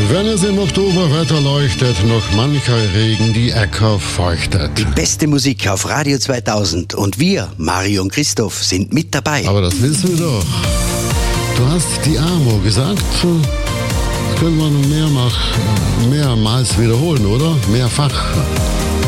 Wenn es im Oktoberwetter leuchtet, noch mancher Regen die Äcker feuchtet. Die beste Musik auf Radio 2000 und wir, Mario und Christoph, sind mit dabei. Aber das wissen wir doch. Du hast die AMO gesagt, das können wir mehrmals wiederholen, oder? Mehrfach.